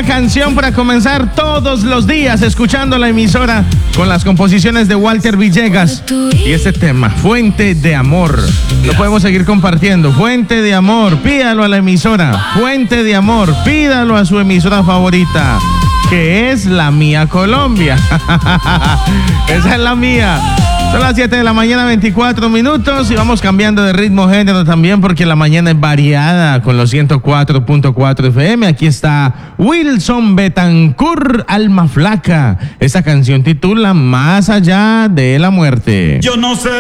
buena canción para comenzar todos los días escuchando la emisora con las composiciones de Walter Villegas. Y este tema, Fuente de Amor, lo podemos seguir compartiendo. Fuente de Amor, pídalo a la emisora. Fuente de Amor, pídalo a su emisora favorita, que es la mía Colombia. Esa es la mía. Son las 7 de la mañana, 24 minutos, y vamos cambiando de ritmo, género también, porque la mañana es variada con los 104.4 FM. Aquí está Wilson Betancourt, Alma Flaca. Esta canción titula Más allá de la muerte. Yo no sé